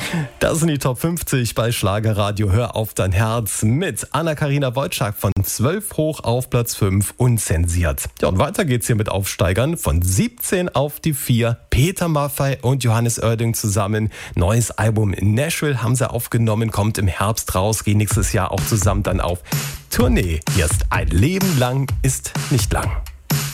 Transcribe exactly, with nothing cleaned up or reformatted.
Das sind die Top fünfzig bei Schlagerradio Hör auf dein Herz mit Anna-Karina Wojcik von zwölf hoch auf Platz fünf unzensiert. Ja, und weiter geht's hier mit Aufsteigern von siebzehn auf die vier. Peter Maffay und Johannes Oerding zusammen. Neues Album in Nashville haben sie aufgenommen, kommt im Herbst raus, gehen nächstes Jahr auch zusammen dann auf Tournee. Hier ist Ein Leben lang ist nicht lang.